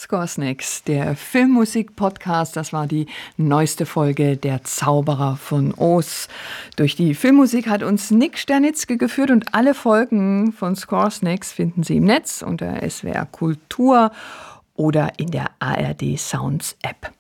Scoresnacks, der Filmmusik-Podcast. Das war die neueste Folge Der Zauberer von Oz. Durch die Filmmusik hat uns Nick Sternitzky geführt und alle Folgen von Scoresnacks finden Sie im Netz unter SWR Kultur oder in der ARD Sounds App.